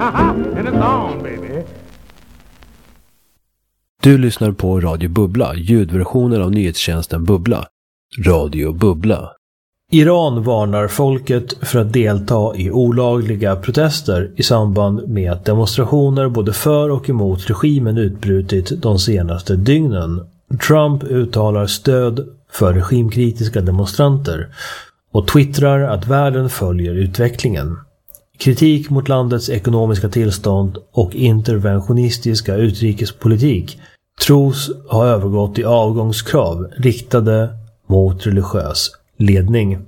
And it's on, baby. Du lyssnar på Radio Bubbla, ljudversionen av nyhetstjänsten Bubbla. Radio Bubbla. Iran varnar folket för att delta i olagliga protester i samband med att demonstrationer både för och emot regimen utbrutit de senaste dygnen. Trump uttalar stöd för regimkritiska demonstranter och twittrar att världen följer utvecklingen. Kritik mot landets ekonomiska tillstånd och interventionistiska utrikespolitik tros ha övergått i avgångskrav riktade mot religiös ledning.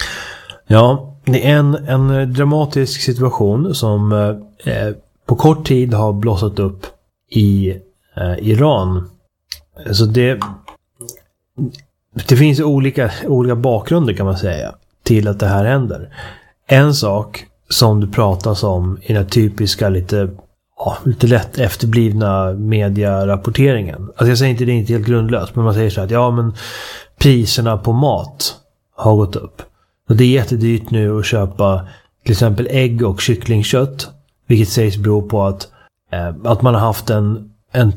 Ja, det är en dramatisk situation som på kort tid har blossat upp i Iran. Så det finns olika bakgrunder kan man säga till att det här händer. En sak som det pratas om i den typiska lite lätt efterblivna medierapporteringen. Alltså jag säger inte det är inte helt grundlöst, men man säger så att men priserna på mat har gått upp. Och det är jättedyrt nu att köpa till exempel ägg och kycklingkött, vilket sägs bero på att man har haft en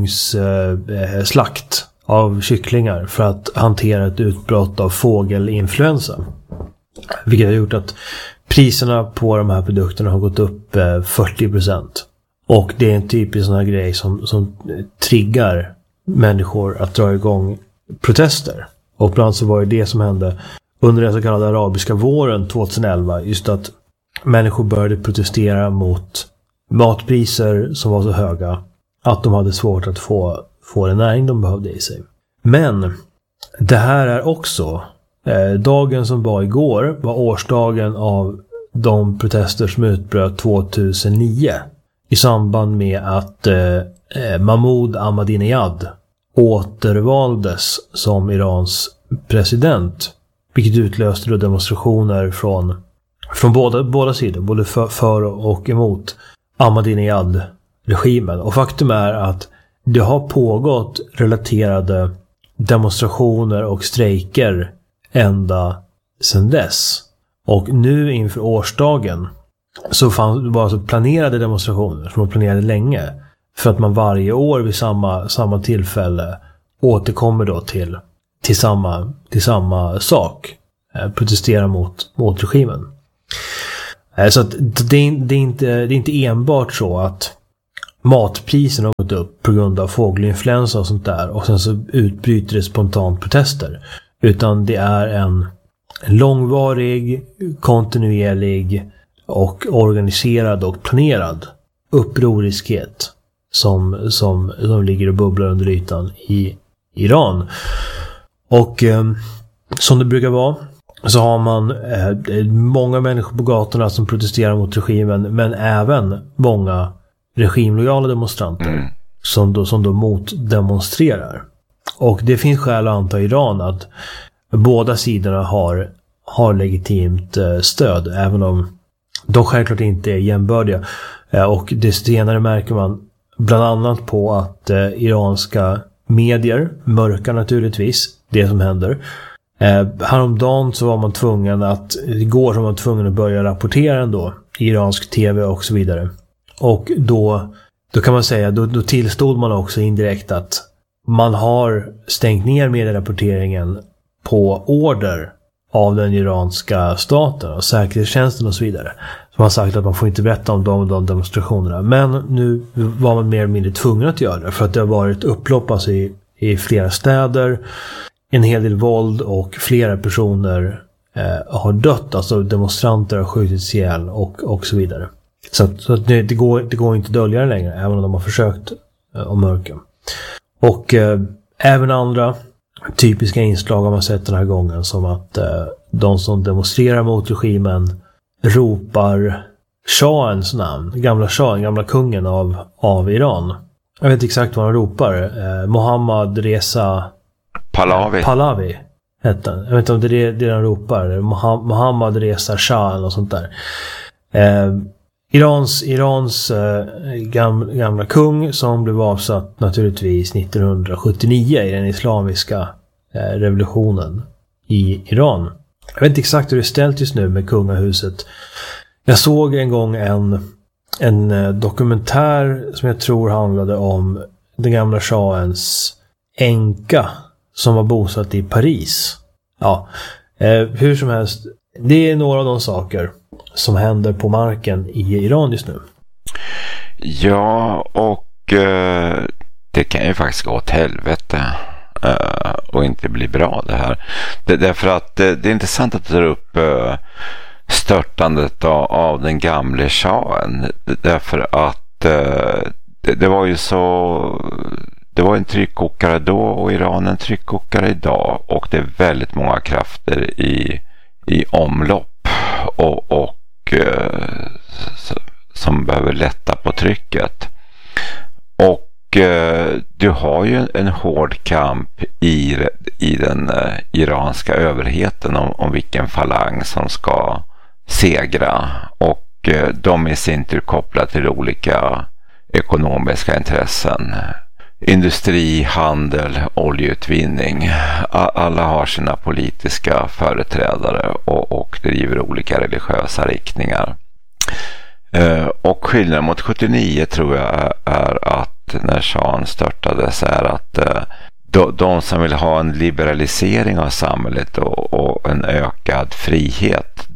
tvångsslakt av kycklingar för att hantera ett utbrott av fågelinfluensa. Vilket har gjort att priserna på de här produkterna har gått upp 40%. Och det är en typisk sån här grej som triggar människor att dra igång protester. Och bland annat så var det som hände under den så kallade arabiska våren 2011. Just att människor började protestera mot matpriser som var så höga att de hade svårt att få den näring de behövde i sig. Men det här är också dagen som var igår var årsdagen av de protester som utbröt 2009 i samband med att Mahmoud Ahmadinejad återvaldes som Irans president, vilket utlöste då demonstrationer från båda sidor, både för och emot Ahmadinejad-regimen. Och faktum är att det har pågått relaterade demonstrationer och strejker ända sedan dess. Och nu inför årsdagen så var alltså planerade demonstrationer som var planerade länge, för att man varje år vid samma tillfälle återkommer då till samma sak, protestera mot regimen. Så att det är inte enbart så att matpriserna har gått upp på grund av fågelinfluensa och sånt där och sen så utbryter det spontant protester, utan det är en långvarig, kontinuerlig och organiserad och planerad upproriskhet som ligger och bubblar under ytan i Iran. Och som det brukar vara så har man många människor på gatorna som protesterar mot regimen, men även många regimlojala demonstranter som då motdemonstrerar. Och det finns skäl att anta i Iran att båda sidorna har legitimt stöd, även om de självklart inte är jämbördiga. Och det senare märker man bland annat på att iranska medier mörkar naturligtvis det som händer. Häromdagen så var man tvungen igår var man tvungen att börja rapportera ändå i iransk tv och så vidare. Och då kan man säga, då tillstod man också indirekt att man har stängt ner medierapporteringen på order av den iranska staten och säkerhetstjänsten och så vidare. Som har sagt att man får inte berätta om de demonstrationerna. Men nu var man mer eller mindre tvungen att göra det, för att det har varit upplopp alltså i flera städer, en hel del våld och flera personer har dött, alltså demonstranter har skjutits ihjäl och så vidare. Så att det går inte att dölja det längre, även om de har försökt att mörka. Och även andra typiska inslag har man sett den här gången, som att de som demonstrerar mot regimen ropar shahens namn, gamla kungen av Iran. Jag vet inte exakt vad han ropar. Mohammad Reza Pahlavi hette han. Jag vet inte om det är det han ropar. Mohammad Reza Shah eller sånt där. Irans gamla kung som blev avsatt naturligtvis 1979 i den islamiska revolutionen i Iran. Jag vet inte exakt hur det är ställt just nu med kungahuset. Jag såg en gång en dokumentär som jag tror handlade om den gamla shahens änka som var bosatt i Paris. Ja, hur som helst, det är några av de saker som händer på marken i Iran just nu. Ja, och det kan ju faktiskt gå åt helvete och inte bli bra det här. Därför att det är intressant att ta upp störtandet av den gamle shahen. Därför att det var ju så... Det var en tryckkokare då och Iran en tryckkokare idag, och det är väldigt många krafter i omlopp och som behöver lätta på trycket. Och du har ju en hård kamp i den iranska överheten om vilken falang som ska segra, och de är i sin tur kopplade till olika ekonomiska intressen. Industri, handel, oljeutvinning. Alla har sina politiska företrädare och driver olika religiösa riktningar. Och skillnaden mot 79 tror jag är att när shahen störtades är att de som vill ha en liberalisering av samhället och en ökad frihet,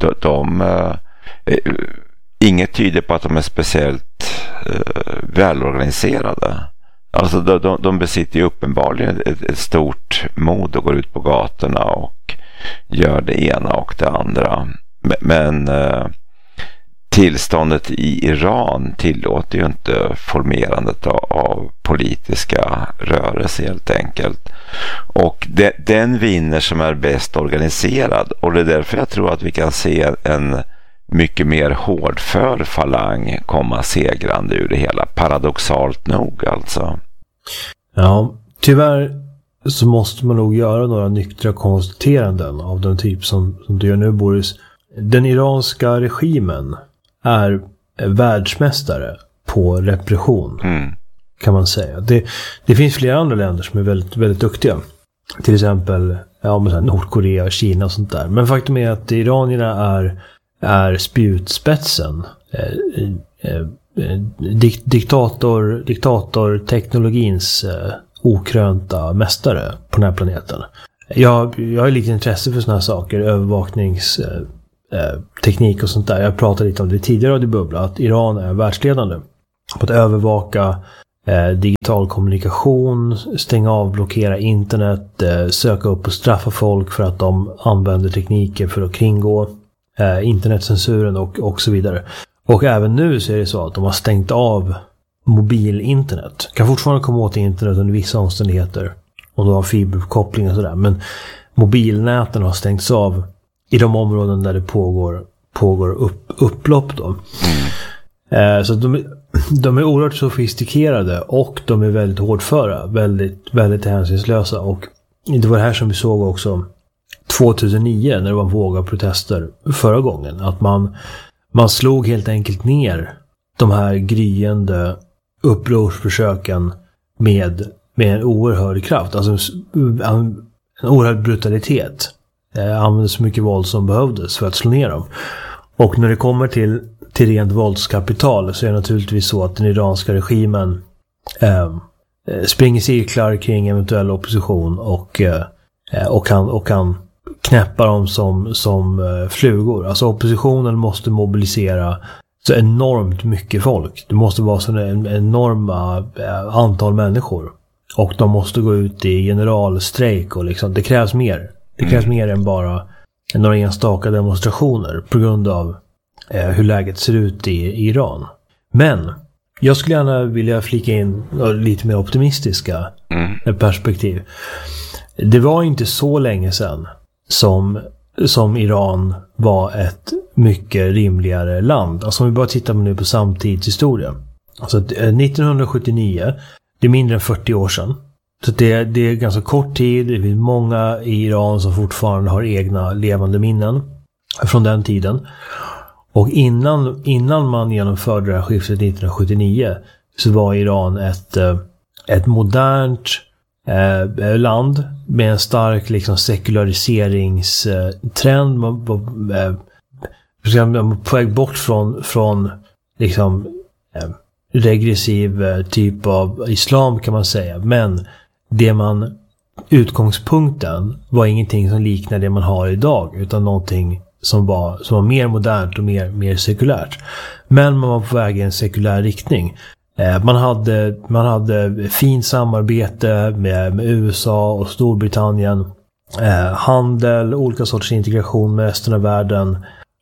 inget tyder på att de är speciellt välorganiserade. Alltså de besitter ju uppenbarligen ett stort mod och går ut på gatorna och gör det ena och det andra. Men tillståndet i Iran tillåter ju inte formerandet av politiska rörelser helt enkelt. Och den vinner som är bäst organiserad, och det är därför jag tror att vi kan se en mycket mer hårdför falang komma segrande ur det hela, paradoxalt nog alltså. Ja, tyvärr så måste man nog göra några nyktra konstateranden av den typ som du gör nu, Boris. Den iranska regimen är världsmästare på repression, kan man säga. Det finns flera andra länder som är väldigt, väldigt duktiga. Till exempel Nordkorea, Kina och sånt där. Men faktum är att iranierna är spjutspetsen. Diktatorteknologins okrönta mästare på den här planeten. Jag har lite intresse för såna här saker, övervakningsteknik och sånt där. Jag pratade lite om det tidigare i Bubbla, att Iran är världsledande på att övervaka digital kommunikation, stänga av, blockera internet, söka upp och straffa folk för att de använder tekniker för att kringgå internetcensuren och så vidare. Och även nu så är det så att de har stängt av mobilinternet. Kan fortfarande komma åt internet under vissa omständigheter om de har fiberuppkoppling och sådär. Men mobilnäten har stängts av i de områden där det pågår upplopp då. Så de är oerhört sofistikerade och de är väldigt hårdföra. Väldigt, väldigt hänsynslösa. Och det var det här som vi såg också 2009 när det var våga protester förra gången. Att man slog helt enkelt ner de här gryende upprorsförsöken med en oerhörd kraft. Alltså en oerhörd brutalitet. Använde så mycket våld som behövdes för att slå ner dem. Och när det kommer till rent våldskapital så är det naturligtvis så att den iranska regimen springer cirklar kring eventuell opposition och kan knäppa dem som flugor. Alltså oppositionen måste mobilisera så enormt mycket folk. Det måste vara så enorma antal människor. Och de måste gå ut i generalstrejk och liksom, det krävs mer. Det krävs mer än bara några enstaka demonstrationer på grund av hur läget ser ut i Iran. Men jag skulle gärna vilja flika in lite mer optimistiska perspektiv. Det var inte så länge sedan som Iran var ett mycket rimligare land. Alltså om vi bara tittar nu på samtidshistoria. Alltså 1979, det är mindre än 40 år sedan. Så det är ganska kort tid. Det finns många i Iran som fortfarande har egna levande minnen från den tiden. Och innan man genomförde det här skiftet 1979 så var Iran ett modernt land med en stark liksom sekulariseringstrend. Man var på väg bort från liksom regressiv typ av islam kan man säga. Men utgångspunkten var ingenting som liknar det man har idag, utan någonting som var mer modernt och mer sekulärt. Men man var på väg i en sekulär riktning. Man hade fint samarbete med USA och Storbritannien. Handel, olika sorters integration med resten av världen.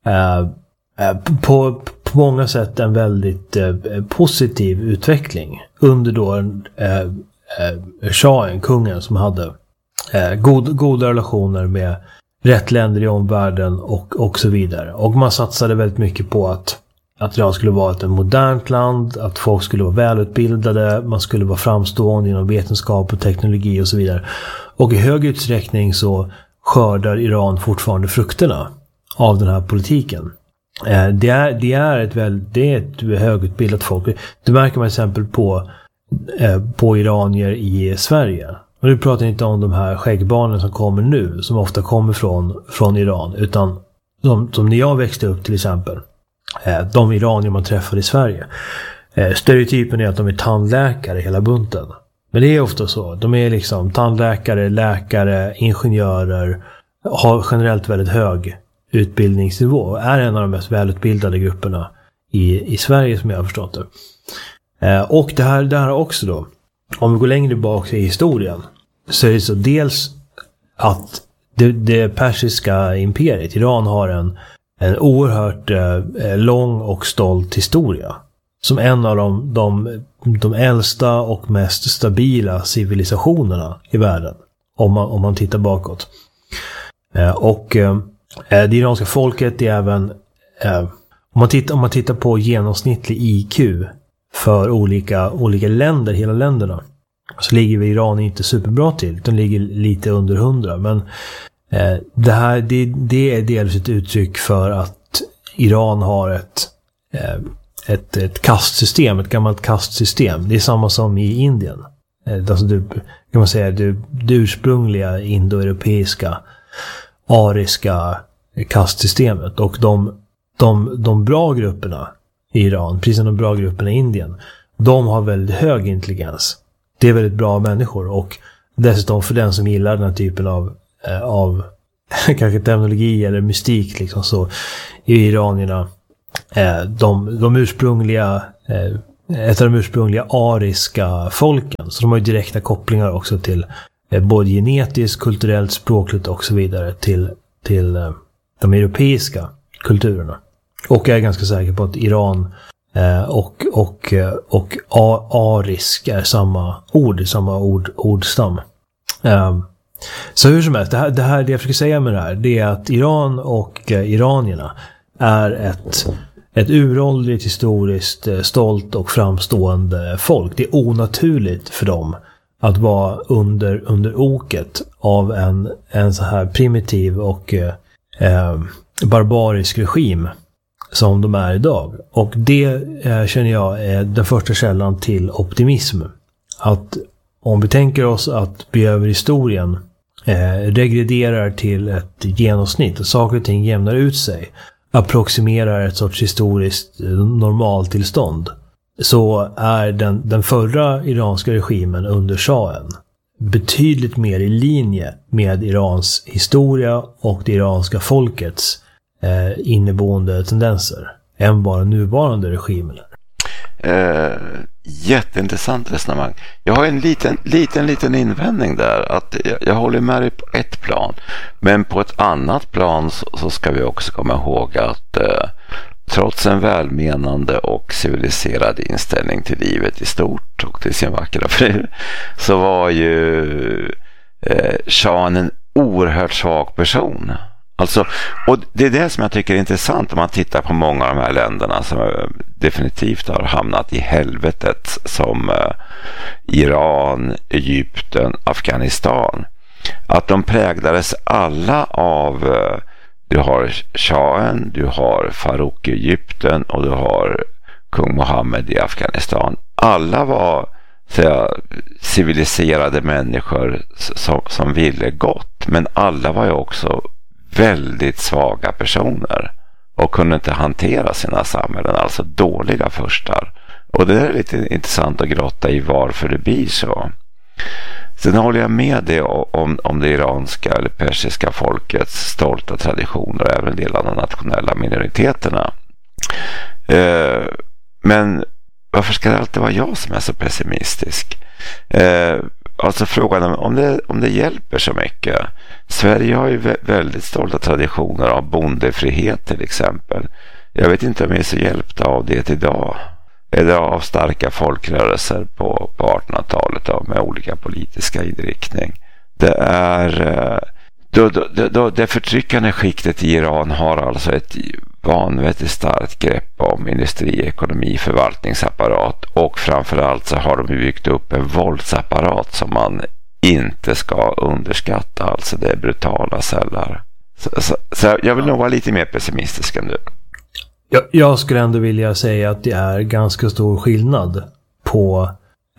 På många sätt en väldigt positiv utveckling under då shahen, kungen, som hade goda relationer med rätt länder i omvärlden och så vidare. Och man satsade väldigt mycket på att Iran skulle vara ett modernt land, att folk skulle vara välutbildade, man skulle vara framstående inom vetenskap och teknologi och så vidare. Och i hög utsträckning så skördar Iran fortfarande frukterna av den här politiken. Det är ett högutbildat folk. Det märker man exempel på iranier i Sverige. Och nu pratar jag inte om de här skäggbarnen som kommer nu, som ofta kommer från Iran, utan som när jag växte upp till exempel. De iranier man träffar i Sverige. Stereotypen är att de är tandläkare hela bunten. Men det är ofta så. De är liksom tandläkare, läkare, ingenjörer, har generellt väldigt hög utbildningsnivå. Är en av de mest välutbildade grupperna i Sverige, som jag har förstått det. Och det här också då, om vi går längre bak i historien, så är det så dels att det persiska imperiet, Iran, har en oerhört lång och stolt historia. Som en av de äldsta och mest stabila civilisationerna i världen. Om man tittar bakåt. Det iranska folket är även, om man tittar på genomsnittlig IQ för olika länder, hela länderna, så ligger vi i Iran inte superbra till. Den ligger lite under 100. Men det är delvis ett uttryck för att Iran har ett kastsystem, ett gammalt kastsystem. Det är samma som i Indien. Alltså kan man säga det ursprungliga indoeuropeiska ariska kastsystemet. Och de bra grupperna i Iran, precis som de bra grupperna i Indien, de har väldigt hög intelligens. Det är väldigt bra människor, och dessutom för den som gillar den här typen av kanske terminologi eller mystik liksom, så är iranierna de ursprungliga ett av de ursprungliga ariska folken, så de har ju direkta kopplingar också till både genetiskt, kulturellt, språkligt och så vidare till de europeiska kulturerna. Och jag är ganska säker på att Iran och arisk är samma ordstam. Så hur som helst, det jag försöker säga med det här, det är att Iran och iranierna är ett uråldrigt, historiskt stolt och framstående folk. Det är onaturligt för dem att vara under oket av en så här primitiv och barbarisk regim som de är idag. Och det känner jag är den första källan till optimism. Att om vi tänker oss att vi över historien regrederar till ett genomsnitt och saker och ting jämnar ut sig, approximerar ett sorts historiskt normaltillstånd, så är den förra iranska regimen under shahen betydligt mer i linje med Irans historia och det iranska folkets inneboende tendenser än vad den nuvarande regimen är. Jätteintressant resonemang. Jag har en liten invändning där, att jag håller med dig på ett plan, men på ett annat plan så ska vi också komma ihåg att trots en välmenande och civiliserad inställning till livet i stort och till sin vackra fru, så var ju shahen en oerhört svag person. Alltså, och det är det som jag tycker är intressant om man tittar på många av de här länderna som definitivt har hamnat i helvetet, som Iran, Egypten, Afghanistan. Att de präglades alla av, du har shahen, du har Farouk i Egypten och du har kung Mohammed i Afghanistan. Alla var civiliserade människor som ville gott, men alla var ju också väldigt svaga personer och kunde inte hantera sina samhällen, alltså dåliga furstar. Och det är lite intressant att grotta i varför det blir så. Sen håller jag med dig om det iranska eller persiska folkets stolta traditioner och även en del av de nationella minoriteterna. Men varför ska det alltid vara jag som är så pessimistisk? Alltså frågan om det hjälper så mycket. Sverige har ju väldigt stolta traditioner av bondefrihet till exempel. Jag vet inte om vi är så hjälpta av det idag. Eller av starka folkrörelser på 1800-talet med olika politiska inriktning. Det är det förtryckande skiktet i Iran har alltså ett vanvettigt starkt grepp om industri, ekonomi, förvaltningsapparat, och framförallt så har de byggt upp en våldsapparat som man inte ska underskatta. Alltså det är brutala celler. Så jag vill nog vara lite mer pessimistisk än du. Jag skulle ändå vilja säga att det är ganska stor skillnad på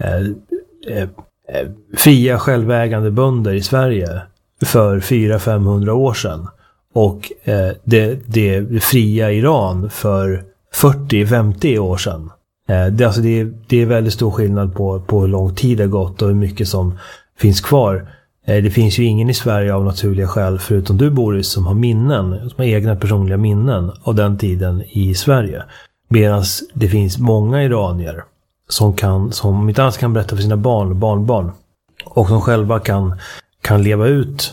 fria självägande bönder i Sverige för 400-500 år sedan och det fria Iran för 40-50 år sedan. Det är väldigt stor skillnad på hur lång tid det har gått och hur mycket som finns kvar. Det finns ju ingen i Sverige av naturliga skäl förutom du, Boris, som har minnen, som har egna personliga minnen av den tiden i Sverige. Medan det finns många iranier som inte alls kan berätta för sina barn och barnbarn och som själva kan leva ut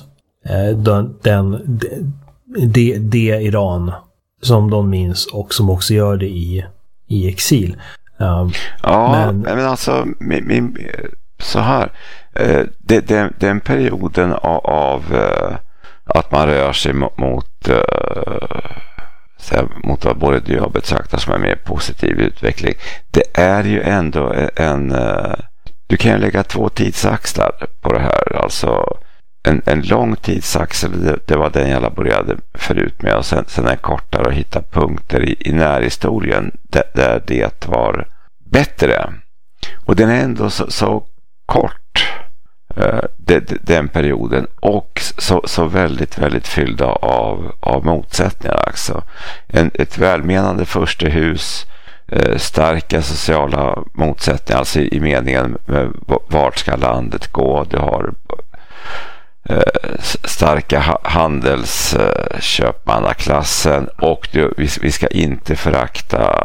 det Iran som de minns och som också gör det i exil. Men alltså så här, den perioden av att man rör sig mot vad både du har betraktat som en mer positiv utveckling, det är ju ändå du kan ju lägga 2 tidsaxlar på det här. Alltså en lång tidsaxel, det var den jag laborerade förut med, och sen en kortare och hitta punkter i närhistorien där det var bättre. Och den är ändå så kort, den perioden, och så väldigt, väldigt fyllda av motsättningar. Alltså ett välmenande furstehus, starka sociala motsättningar, alltså i meningen vart ska landet gå. Du har starka handelsköpmannaklassen, och vi ska inte förakta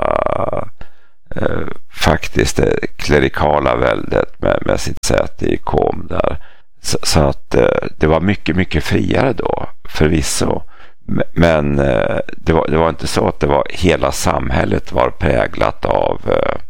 faktiskt det klerikala väldet med sitt säte i Qom där. Så att det var mycket, mycket friare då, förvisso. Men det var inte så att det var hela samhället var präglat av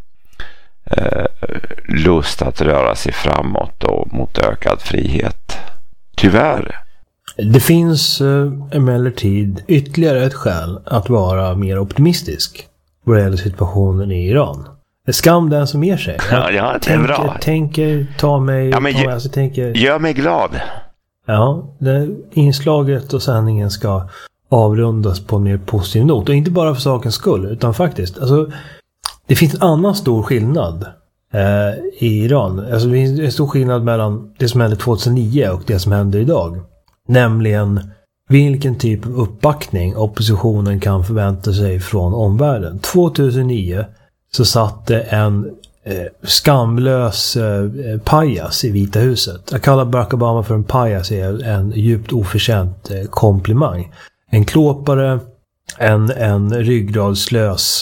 lust att röra sig framåt och mot ökad frihet. Tyvärr. Det finns emellertid ytterligare ett skäl att vara mer optimistisk vad det gäller situationen i Iran. Skam den som ger sig. Ja, det är bra. Tänker ta mig... Gör mig glad. Ja, inslaget och sändningen ska avrundas på en mer positiv not. Och inte bara för sakens skull, utan faktiskt. Alltså, det finns en annan stor skillnad i Iran. Alltså, det finns en stor skillnad mellan det som hände 2009 och det som händer idag. Nämligen vilken typ av uppbackning oppositionen kan förvänta sig från omvärlden. 2009 så satt det en skamlös pajas i Vita huset. Jag kallar Barack Obama för en pajas, är en djupt oförtjänt komplimang. En klåpare, en ryggradslös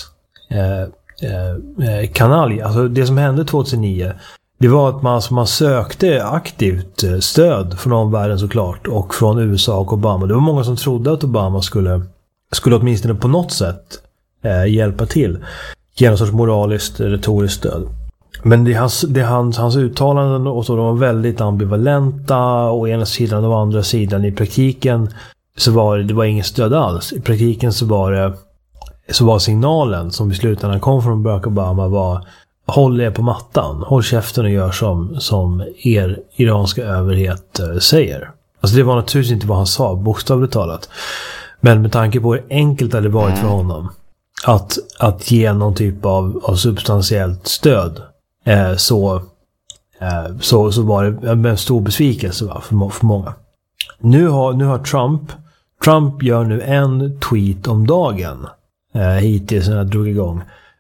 kanalj. Alltså det som hände 2009, det var att man sökte aktivt stöd från omvärlden såklart, och från USA och Obama. Det var många som trodde att Obama skulle åtminstone på något sätt hjälpa till genom en sorts moraliskt, retoriskt stöd. Men hans uttalanden och så, de var väldigt ambivalenta, å ena sidan och å andra sidan. I praktiken så var det var ingen stöd alls. I praktiken så var signalen som i slutändan kom från Barack Obama var: håll er på mattan, håll käften och gör som er iranska överhet säger. Alltså det var naturligtvis inte vad han sa, bokstavligt talat. Men med tanke på hur enkelt det hade varit för honom att ge någon typ av substantiellt stöd, så var det en stor besvikelse för många. Nu har Trump gör nu en tweet om dagen hittills när jag drog igång.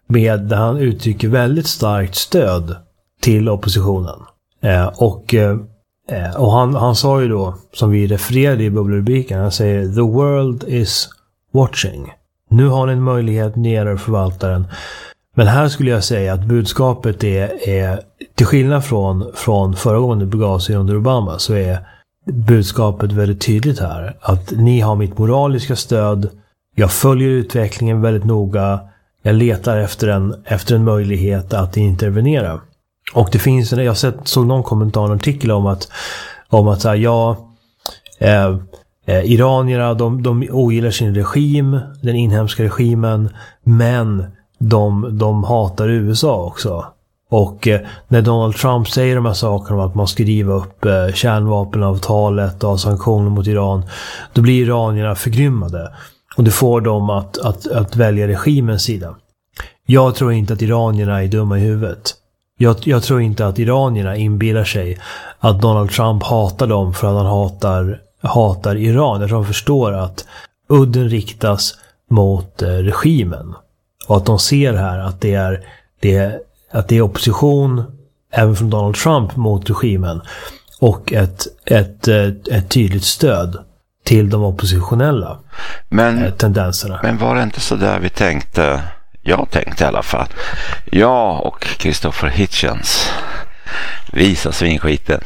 där han uttrycker väldigt starkt stöd till oppositionen. Och han sa ju då, som vi refererade i bubbelrubriken, han säger "The world is watching. Nu har ni en möjlighet, ni är förvaltaren." Men här skulle jag säga att budskapet är till skillnad från föregående begav sig under Obama, så är budskapet väldigt tydligt här. Att ni har mitt moraliska stöd, jag följer utvecklingen väldigt noga, jag letar efter en möjlighet att intervenera. Och det finns, jag såg någon kommentar, en artikel om att så här, iranierna, de ogillar sin regim, den inhemska regimen, men de hatar USA också. Och när Donald Trump säger de här sakerna om att man ska riva upp kärnvapenavtalet och sanktioner mot Iran, då blir iranierna förgrymmade. Och det får dem att välja regimens sida. Jag tror inte att iranierna är dumma i huvudet. Jag tror inte att iranierna inbillar sig att Donald Trump hatar dem för att han hatar Iran. Jag tror de förstår att udden riktas mot regimen. Och att de ser här att det är opposition även från Donald Trump mot regimen. Och ett tydligt stöd till de oppositionella tendenserna. Men var det inte så där vi tänkte? Jag tänkte i alla fall. Jag och Christopher Hitchens visar svinskiten.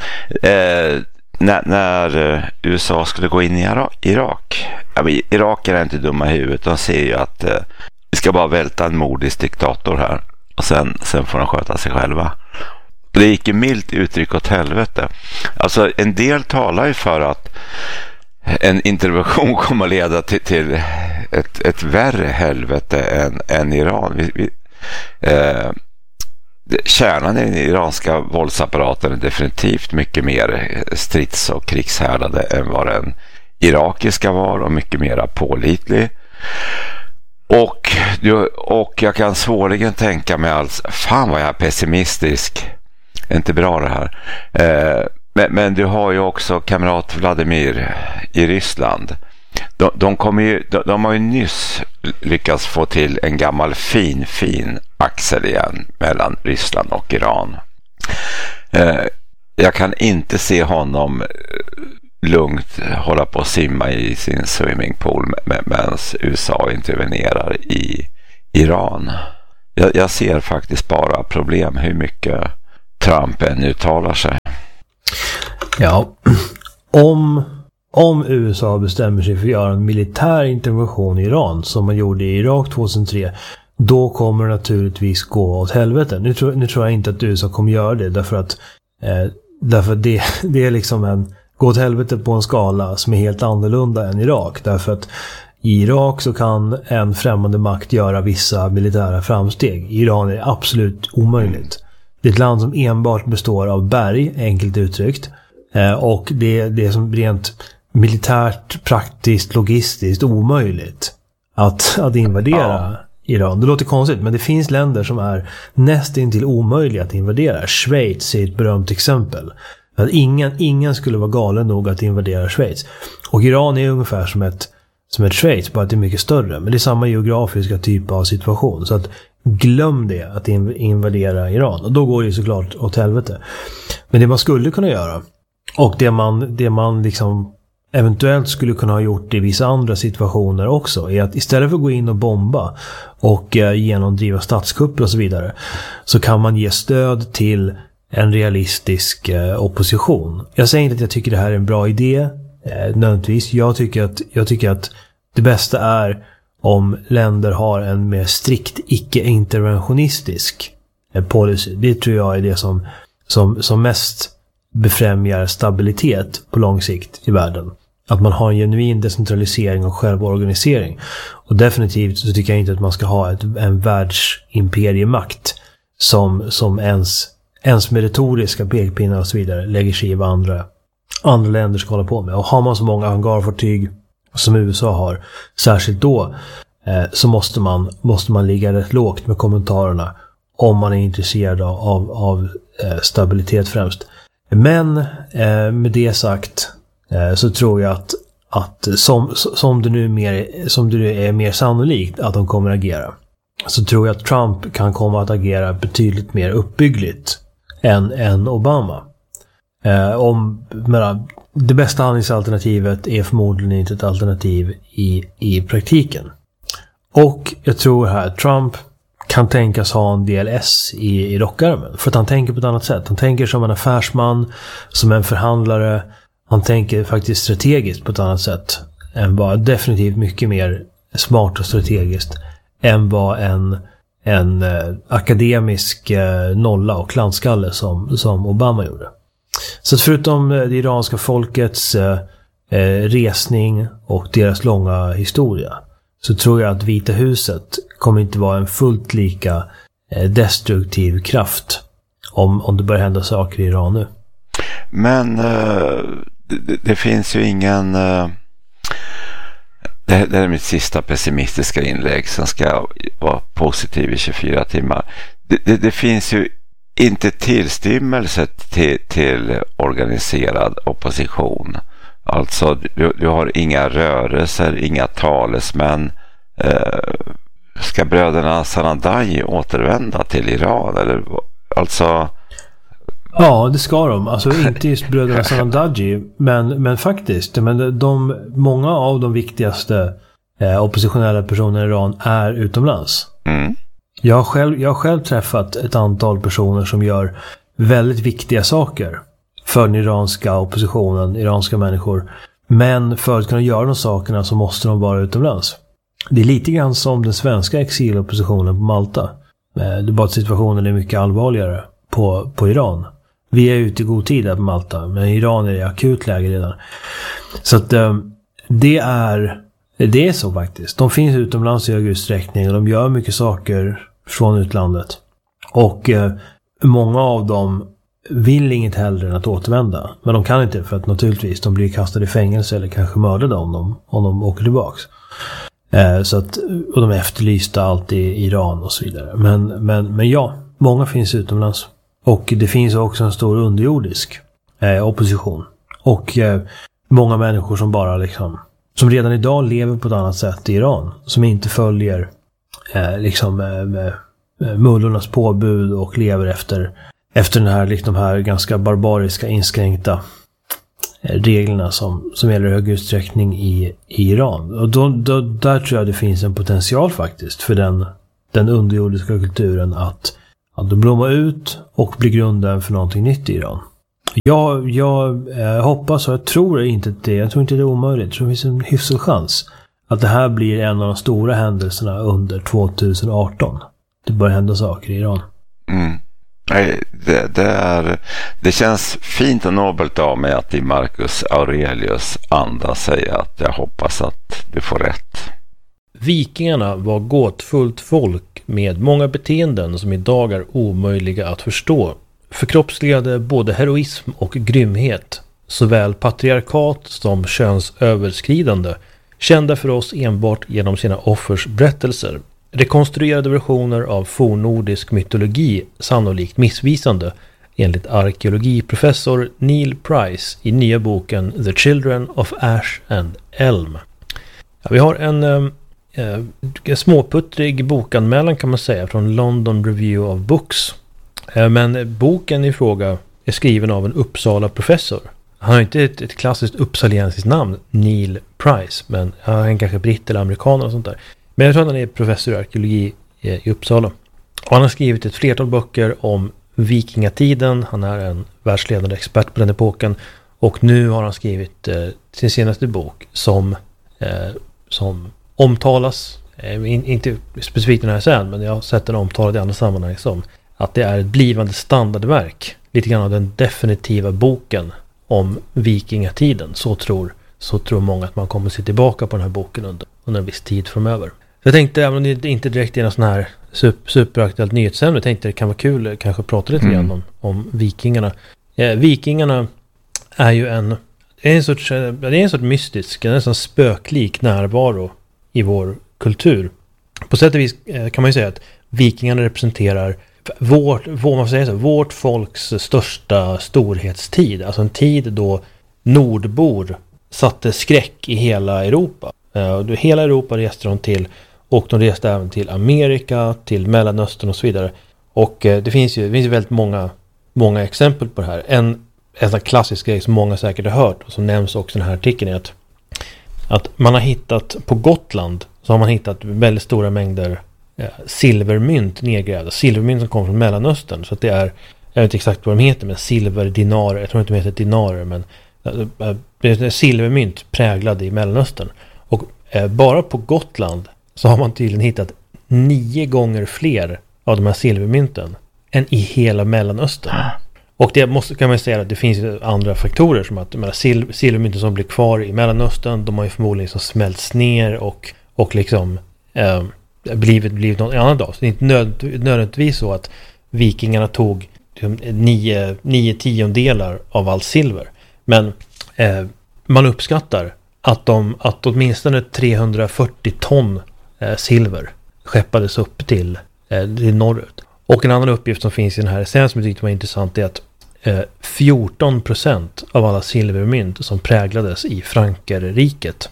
När USA skulle gå in i Irak. Irak är inte dumma i huvudet. De ser ju att vi ska bara välta en mordisk diktator här. Och sen får de sköta sig själva. Det gick ju milt uttryck åt helvete. Alltså en del talar ju för att en intervention kommer att leda till ett värre helvete än Iran. Kärnan i den iranska våldsapparaten är definitivt mycket mer strids- och krigshärdade än vad den irakiska var, och mycket mer pålitlig. Och jag kan svårligen tänka mig alls, fan vad jag är pessimistisk. Det är inte bra det här. Men du har ju också kamrat Vladimir i Ryssland. De har ju nyss lyckats få till en gammal fin axel igen mellan Ryssland och Iran. Jag kan inte se honom lugnt hålla på att simma i sin swimmingpool medan USA intervenerar i Iran. Jag ser faktiskt bara problem hur mycket Trump än uttalar sig. Ja, om USA bestämmer sig för att göra en militär intervention i Iran som man gjorde i Irak 2003, då kommer det naturligtvis gå åt helvete. Nu tror jag inte att USA kommer göra det, därför att det är liksom en gå åt helvete på en skala som är helt annorlunda än Irak. Därför att i Irak så kan en främmande makt göra vissa militära framsteg. I Iran är det absolut omöjligt. Det är ett land som enbart består av berg, enkelt uttryckt. Och det är som rent militärt, praktiskt, logistiskt omöjligt att invadera Iran. Det låter konstigt, men det finns länder som är nästintill omöjliga att invadera. Schweiz är ett berömt exempel. Att ingen skulle vara galen nog att invadera Schweiz. Och Iran är ungefär som ett Schweiz, bara att det är mycket större. Men det är samma geografiska typ av situation. Så att glöm det, att invadera Iran. Och då går det såklart åt helvete. Men det man skulle kunna göra, och det man liksom eventuellt skulle kunna ha gjort i vissa andra situationer också, är att istället för att gå in och bomba och genomdriva statskupper och så vidare, så kan man ge stöd till en realistisk opposition. Jag säger inte att jag tycker det här är en bra idé nödvändigtvis. Jag tycker att det bästa är om länder har en mer strikt icke-interventionistisk policy. Det tror jag är det som mest befrämjar stabilitet på lång sikt i världen. Att man har en genuin decentralisering och självorganisering. Och definitivt så tycker jag inte att man ska ha en världsimperiemakt som ens med retoriska pekpinnar och så vidare lägger sig i vad andra länder ska hålla på med. Och har man så många hangarfartyg som USA har, särskilt då, så måste man ligga rätt lågt med kommentarerna om man är intresserad av stabilitet främst. Men med det sagt så tror jag att som det nu är mer sannolikt att de kommer agera, så tror jag att Trump kan komma att agera betydligt mer uppbyggligt än Obama. Det bästa handlingsalternativet är förmodligen inte ett alternativ i praktiken. Och jag tror här att Trump kan tänkas ha en del S i rockärmen. För att han tänker på ett annat sätt. Han tänker som en affärsman, som en förhandlare. Han tänker faktiskt strategiskt på ett annat sätt. Än vad, definitivt mycket mer smart och strategiskt än vad en akademisk nolla och klantskalle som Obama gjorde. Så att förutom det iranska folkets resning och deras långa historia, så tror jag att Vita huset kommer inte vara en fullt lika destruktiv kraft om det börjar hända saker i Iran nu. Men det finns ju ingen... Det är mitt sista pessimistiska inlägg, som ska vara positiv i 24 timmar. Det finns ju inte tillstymmelse till organiserad opposition. Alltså du har inga rörelser, inga talesmän. Ska bröderna Sanandaji återvända till Iran? Eller, alltså... Ja, det ska de. Alltså inte just bröderna Sanandaji, men faktiskt. Men många av de viktigaste oppositionella personerna i Iran är utomlands. Mm. Jag har själv träffat ett antal personer som gör väldigt viktiga saker för den iranska oppositionen, iranska människor. Men för att kunna göra de sakerna så måste de vara utomlands. Det är lite grann som den svenska exiloppositionen på Malta. Det är bara att situationen är mycket allvarligare på Iran. Vi är ute i god tid här på Malta, men i Iran är det akut läge redan. Så att det är så faktiskt. De finns utomlands i hög utsträckning och de gör mycket saker från utlandet. Och många av dem vill inget hellre än att återvända. Men de kan inte, för att naturligtvis de blir kastade i fängelse eller kanske mördade om de åker tillbaks. Så att, och de efterlysta allt i Iran och så vidare. Men ja, många finns utomlands. Och det finns också en stor underjordisk opposition. Och många människor som bara liksom, som redan idag lever på ett annat sätt i Iran. Som inte följer mullornas påbud och lever efter den här, liksom, de här ganska barbariska inskränkta reglerna som gäller i hög utsträckning i Iran. Och där tror jag det finns en potential faktiskt för den underjordiska kulturen att blomma ut och bli grunden för någonting nytt i Iran. Jag hoppas och jag tror inte det är omöjligt. Jag tror det finns en hyfsad chans att det här blir en av de stora händelserna under 2018. Det börjar hända saker i Iran. Mm. Det känns fint och nobelt av mig att i Marcus Aurelius anda säga att jag hoppas att du får rätt. Vikingarna var gåtfullt folk med många beteenden som idag är omöjliga att förstå. Förkroppsligade både heroism och grymhet, såväl patriarkat som könsöverskridande, kända för oss enbart genom sina offers berättelser. Rekonstruerade versioner av fornnordisk mytologi sannolikt missvisande, enligt arkeologiprofessor Neil Price i nya boken The Children of Ash and Elm. Ja, vi har en småputtrig bokanmälan kan man säga från London Review of Books. Men boken i fråga är skriven av en Uppsala-professor. Han har inte ett klassiskt uppsaliensiskt namn, Neil Price, men han är kanske britt eller amerikan och sånt där. Men jag tror att han är professor i arkeologi i Uppsala. Och han har skrivit ett flertal böcker om vikingatiden. Han är en världsledande expert på den epoken. Och nu har han skrivit sin senaste bok som omtalas, inte specifikt den här sen, men jag har sett den omtalad i andra sammanhang som att det är ett blivande standardverk. Lite grann av den definitiva boken om vikingatiden. Så tror många att man kommer se tillbaka på den här boken under en viss tid framöver. Så jag tänkte, även om det inte direkt är någon sån här superaktuellt nyhetsämne, jag tänkte det kan vara kul kanske prata lite grann om vikingarna. Vikingarna är ju en sorts mystisk, en nästan spöklik närvaro i vår kultur. På sätt och vis kan man ju säga att vikingarna representerar vårt folks största storhetstid. Alltså en tid då nordbor satte skräck i hela Europa. Hela Europa reste de till Och de reste även till Amerika, till Mellanöstern och så vidare. Och det finns ju väldigt många exempel på det här. En klassisk grej som många säkert har hört och som nämns också i den här artikeln är att man har hittat på Gotland, så har man hittat väldigt stora mängder silvermynt nedgrävda. Silvermynt som kommer från Mellanöstern. Så att det är, jag vet inte exakt vad de heter, men silverdinarer, jag tror inte de heter dinarer, men det är silvermynt präglade i Mellanöstern. Och bara på Gotland så har man tydligen hittat 9 gånger fler av de här silvermynten än i hela Mellanöstern. Och det kan man säga att det finns andra faktorer, som att de här silvermynten som blir kvar i Mellanöstern, de har ju förmodligen liksom smälts ner och liksom blivit något annat då. Så det är inte nödvändigtvis så att vikingarna tog 9/10 av allt silver. Men man uppskattar att åtminstone 340 ton silver skeppades upp till norrut. Och en annan uppgift som finns i den här essän som jag tyckte var intressant är att 14% av alla silvermynt som präglades i Frankerriket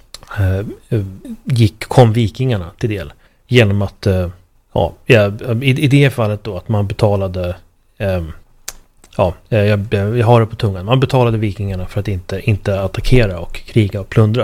kom vikingarna till del. Genom att, i det fallet då, att man betalade, jag har det på tungan, man betalade vikingarna för att inte attackera och kriga och plundra.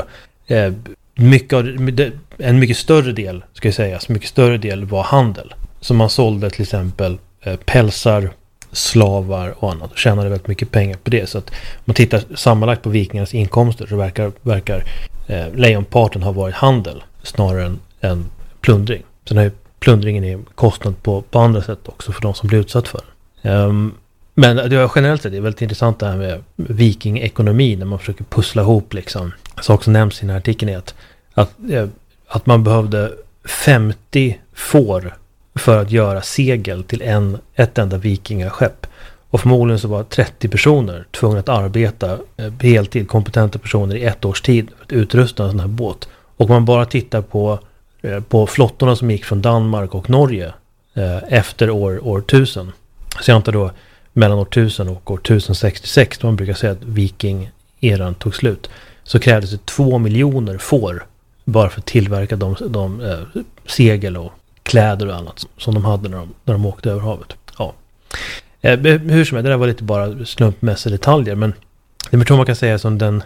En mycket större del, ska jag säga, mycket större del var handel. Så man sålde till exempel pälsar, slavar och annat och tjänade väldigt mycket pengar på det. Så att om man tittar sammanlagt på vikingarnas inkomster så verkar lejonparten ha varit handel snarare än plundring. Sen har ju plundringen är kostnad på andra sätt också för de som blir utsatt för den. Men det är generellt sett, det är väldigt intressant det här med vikingekonomi när man försöker pussla ihop liksom. Sak som nämns i den här artikeln är att man behövde 50 får för att göra segel till ett enda vikingaskepp. Och förmodligen så var 30 personer tvungna att arbeta heltid, kompetenta personer i 1 års tid för att utrusta en sån här båt. Och om man bara tittar på flottorna som gick från Danmark och Norge efter år 1000. Så jag antar då mellan år 1000 och år 1066, då man brukar säga att viking-eran tog slut, så krävdes det 2 miljoner får bara för att tillverka de segel och kläder och annat som de hade när de åkte över havet. Ja. Hur som helst, det där var lite bara slumpmässiga detaljer, men det tror man kan säga som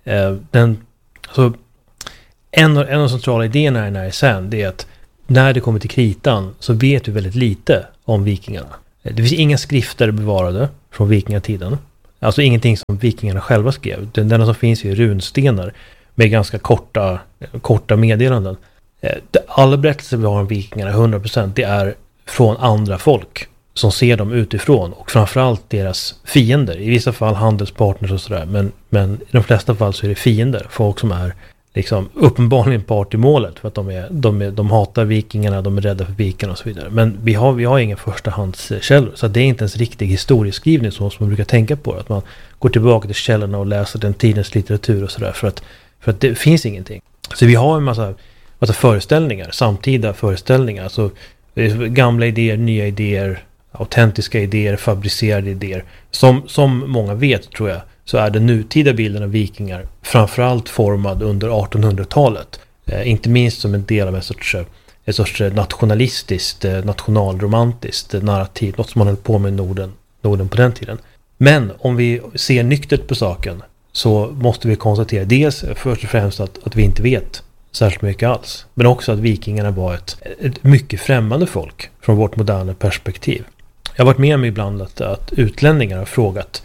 alltså, en av de centrala idéerna i den här essän, det är att när det kommer till kritan så vet vi väldigt lite om vikingarna. Det finns inga skrifter bevarade från vikingatiden. Alltså ingenting som vikingarna själva skrev. Den enda som finns är runstenar med ganska korta meddelanden. Alla berättelser vi har om vikingarna 100%, det är från andra folk som ser dem utifrån och framförallt deras fiender. I vissa fall handelspartners och sådär, men i de flesta fall så är det fiender. Folk som är liksom uppenbarligen part i målet för att de hatar vikingarna, de är rädda för vikingarna och så vidare. Men vi har inga förstahandskällor, så det är inte ens riktig historieskrivning så som man brukar tänka på. Att man går tillbaka till källorna och läser den tidens litteratur och sådär, för att det finns ingenting. Så vi har en massa föreställningar, samtida föreställningar, alltså gamla idéer, nya idéer, autentiska idéer, fabricerade idéer. Som många vet, tror jag, så är den nutida bilden av vikingar framförallt formad under 1800-talet. Inte minst som en del av ett sorts nationalistiskt, nationalromantiskt narrativ, något som man höll på med i Norden på den tiden. Men om vi ser nyktert på saken så måste vi konstatera dels först och främst att vi inte vet särskilt mycket alls. Men också att vikingarna var ett mycket främmande folk från vårt moderna perspektiv. Jag har varit med om ibland att utlänningar har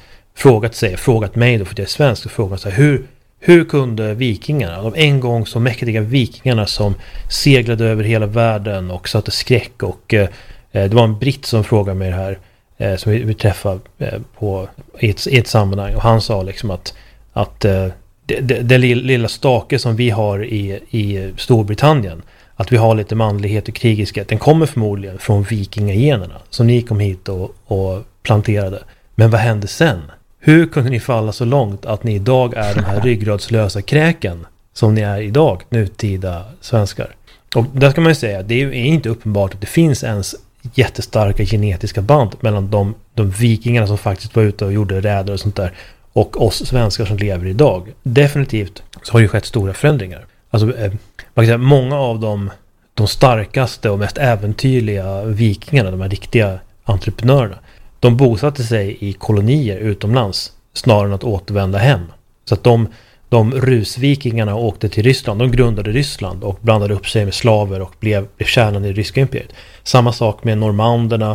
frågat mig då, för att jag är svensk, och frågat så här, hur kunde vikingarna, de en gång så mäktiga vikingarna som seglade över hela världen och satte skräck, och det var en britt som frågade mig det här som vi träffade i ett sammanhang, och han sa liksom att den lilla stake som vi har i Storbritannien, att vi har lite manlighet och krigiskhet, den kommer förmodligen från vikingagenerna som ni kom hit och planterade. Men vad hände sen? Hur kunde ni falla så långt att ni idag är de här ryggradslösa kräken som ni är idag, nutida svenskar? Och där ska man ju säga, det är inte uppenbart att det finns ens jättestarka genetiska band mellan de vikingarna som faktiskt var ute och gjorde räder och sånt där och oss svenskar som lever idag. Definitivt så har det skett stora förändringar. Alltså, man kan säga, många av de starkaste och mest äventyrliga vikingarna, de här riktiga entreprenörerna, de bosatte sig i kolonier utomlands snarare än att återvända hem. Så att de rusvikingarna åkte till Ryssland, de grundade Ryssland och blandade upp sig med slaver och blev kärnan i det ryska imperiet. Samma sak med normanderna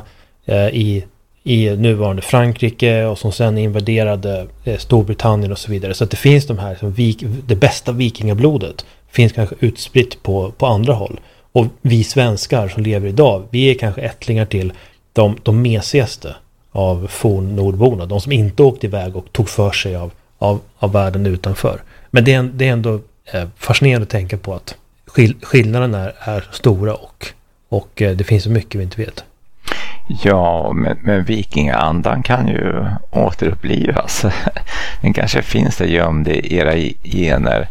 i nuvarande Frankrike och som sen invaderade Storbritannien och så vidare. Så att det finns de här, det bästa vikingablodet finns kanske utspritt på andra håll. Och vi svenskar som lever idag, vi är kanske ättlingar till de mesigaste av fornnordborna. De som inte åkte iväg och tog för sig av världen utanför. Men det är ändå fascinerande att tänka på att skillnaderna är stora och det finns så mycket vi inte vet. Ja, men vikingaandan kan ju återupplivas. Den kanske finns där gömd i era gener.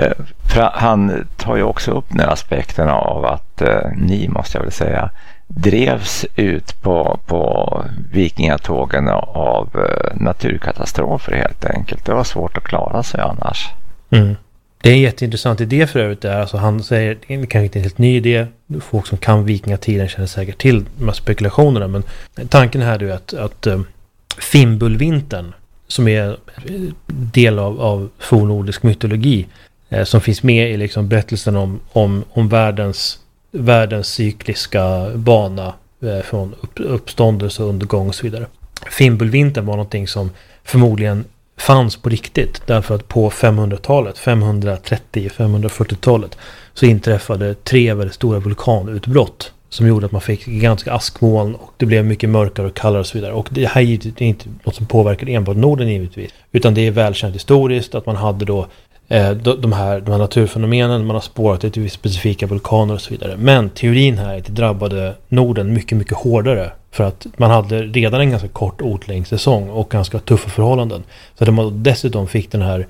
Han tar ju också upp den aspekten av att ni, måste jag väl säga, drevs ut på vikingatågen av naturkatastrofer helt enkelt. Det var svårt att klara sig annars. Mm. Det är en jätteintressant idé för övrigt. Alltså han säger, det kanske inte är en helt ny idé. Folk som kan vikingatiden känner säkert till de här spekulationerna. Men tanken här är att Fimbulvintern, som är del av fornnordisk mytologi, som finns med i liksom berättelsen om världens cykliska bana från uppståndelse och undergång och så vidare. Fimbulvintern var någonting som förmodligen fanns på riktigt, därför att på 500-talet, 530-540-talet, så inträffade 3 väldigt stora vulkanutbrott som gjorde att man fick ganska askmoln och det blev mycket mörkare och kallare och så vidare. Och det här är inte något som påverkar enbart Norden givetvis, utan det är välkänt historiskt att man hade då de här naturfenomenen, man har spårat det till specifika vulkaner och så vidare. Men teorin här är att det drabbade Norden mycket, mycket hårdare för att man hade redan en ganska kort odlingssäsong och ganska tuffa förhållanden. Så att man dessutom fick den här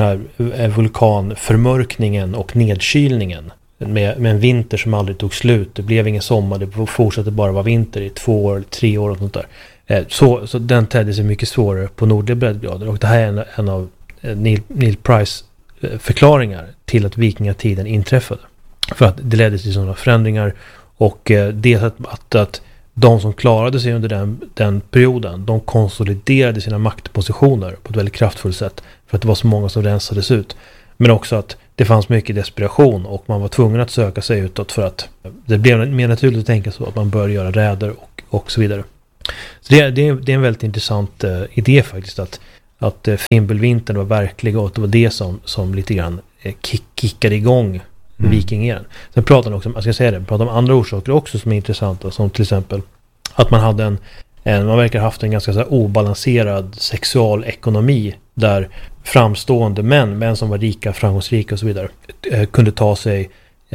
vulkanförmörkningen och nedkylningen med en vinter som aldrig tog slut. Det blev ingen sommar, det fortsatte bara vara vinter i 2 år, 3 år och sånt där. Så den tedde sig mycket svårare på nordliga breddgrader, och det här är en av Neil Price förklaringar till att vikingatiden inträffade. För att det ledde till sådana förändringar, och det att de som klarade sig under den perioden, de konsoliderade sina maktpositioner på ett väldigt kraftfullt sätt för att det var så många som rensades ut. Men också att det fanns mycket desperation och man var tvungen att söka sig utåt för att det blev mer naturligt att tänka så att man bör göra räder och så vidare. Så det är en väldigt intressant idé faktiskt, att Fimbulvintern var verklig och att det var det som lite grann kickade igång vikingen. Sen pratar man också, jag ska säga det, pratar om andra orsaker också som är intressanta, som till exempel att man hade man verkar haft en ganska så här obalanserad sexualekonomi där framstående män som var rika, framgångsrika och så vidare, kunde ta sig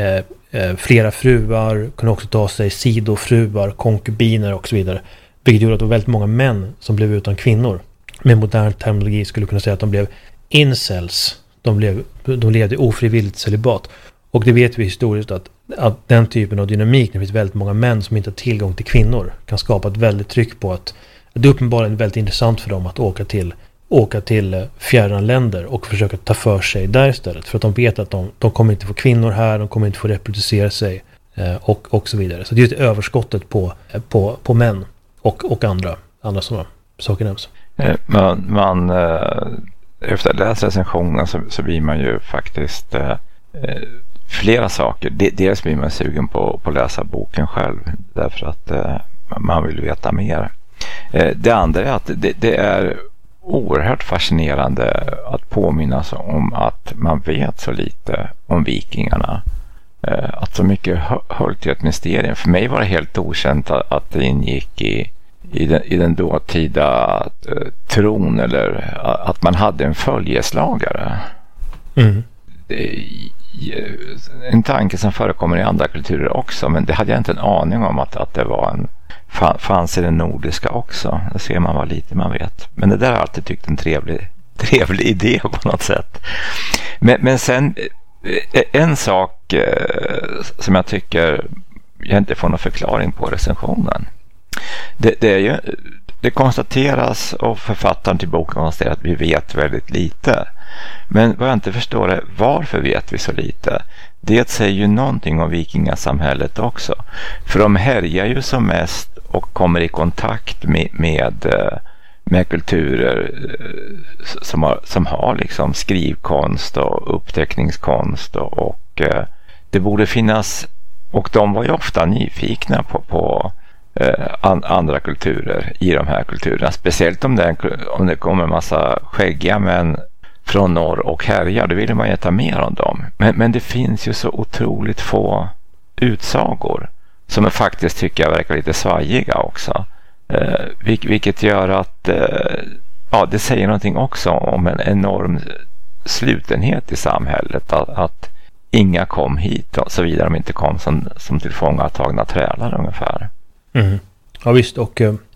flera fruar, kunde också ta sig sidofruar, konkubiner och så vidare. Vilket gjorde att det var väldigt många män som blev utan kvinnor. Med modern terminologi skulle kunna säga att de blev incels. De levde ofrivilligt celibat. Och det vet vi historiskt att den typen av dynamik, när det finns väldigt många män som inte har tillgång till kvinnor, kan skapa ett väldigt tryck på att det är uppenbarligen väldigt intressant för dem att åka till fjärran länder och försöka ta för sig där istället. För att de vet att de kommer inte få kvinnor här, de kommer inte få reproducera sig och så vidare. Så det är ett överskottet på män och andra sådana saker nämns. Man efter att läsa recensionen så blir man ju faktiskt flera saker. Dels blir man sugen på att läsa boken själv, därför att man vill veta mer. Det andra är att det är oerhört fascinerande att påminnas om att man vet så lite om vikingarna. Att så mycket höll till ett mysterium. För mig var det helt okänt att det ingick i den dåtida tron, eller att man hade en följeslagare. En tanke som förekommer i andra kulturer också, men det hade jag inte en aning om att det var fanns i den nordiska också. Det ser man vad lite man vet. Men det där har jag alltid tyckt en trevlig idé på något sätt. Men sen en sak som jag tycker jag inte får någon förklaring på recensionen. Det är ju det konstateras, och författaren till boken konstaterar, att vi vet väldigt lite. Men vad jag inte förstår är, varför vet vi så lite? Det säger ju någonting om vikingasamhället också. För de härjar ju som mest och kommer i kontakt med kulturer som har liksom skrivkonst och uppteckningskonst och det borde finnas, och de var ju ofta nyfikna på andra kulturer i de här kulturerna, speciellt om det kommer en massa skäggiga män från norr och härjar, då vill man ju ta mer om dem. Men det finns ju så otroligt få utsagor som jag faktiskt tycker verkar lite svajiga också. Vilket gör att det säger någonting också om en enorm slutenhet i samhället, att inga kom hit, så vidare de inte kom som tillfångatagna trälar ungefär. Mm. Ja visst, och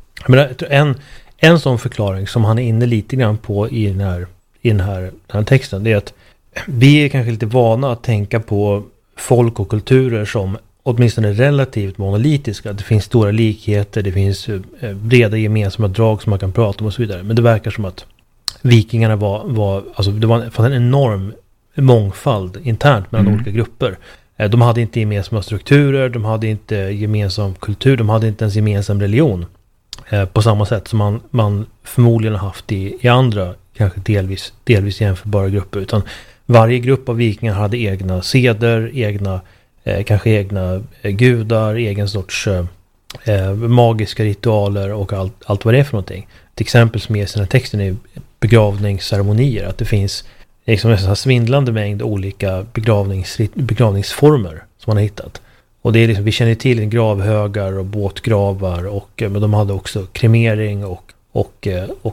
en sån förklaring som han är inne lite grann på i den här texten, det är att vi är kanske lite vana att tänka på folk och kulturer som åtminstone relativt monolitiska. Det finns stora likheter, det finns breda gemensamma drag som man kan prata om och så vidare. Men det verkar som att vikingarna fanns en enorm mångfald internt mellan olika grupper. De hade inte gemensamma strukturer, de hade inte gemensam kultur, de hade inte ens gemensam religion på samma sätt som man förmodligen har haft i andra, kanske delvis jämförbara grupper. Utan varje grupp av vikingar hade egna seder, kanske egna gudar, egen sorts magiska ritualer och allt vad det är för någonting. Ett exempel som är i sina texter är begravningsceremonier. Att det finns liksom en svindlande mängd olika begravningsformer som man har hittat. Och det är liksom, vi känner till gravhögar och båtgravar, men de hade också kremering och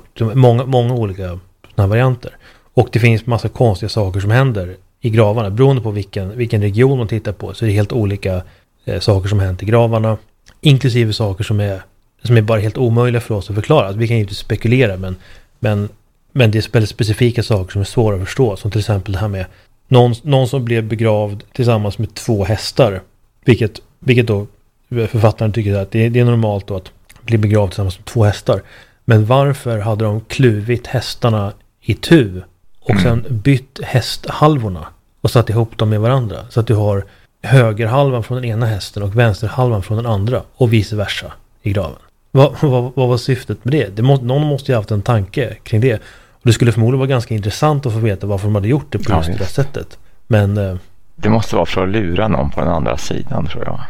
många olika såna varianter. Och det finns massa konstiga saker som händer i gravarna. Beroende på vilken region man tittar på så är det helt olika saker som hänt i gravarna. Inklusive saker som är bara helt omöjliga för oss att förklara. Vi kan ju inte spekulera, men det är väldigt specifika saker som är svåra att förstå. Som till exempel det här med någon som blev begravd tillsammans med 2 hästar. Vilket då författaren tycker att det är normalt då att bli begravd tillsammans med 2 hästar. Men varför hade de kluvit hästarna i tu och sen bytt hästhalvorna och satt ihop dem med varandra? Så att du har högerhalvan från den ena hästen och vänsterhalvan från den andra och vice versa i graven. Vad var syftet med det? Någon måste ju ha haft en tanke kring det. Och det skulle förmodligen vara ganska intressant att få veta varför de hade gjort det på just det där sättet. Men det måste vara för att lura någon på den andra sidan, tror jag.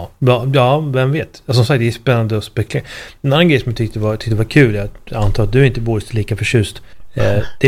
Ja, vem vet. Som sagt, det är spännande att spekulera. En annan grej som jag tyckte var kul, jag antar att du inte bor lika förtjust. Det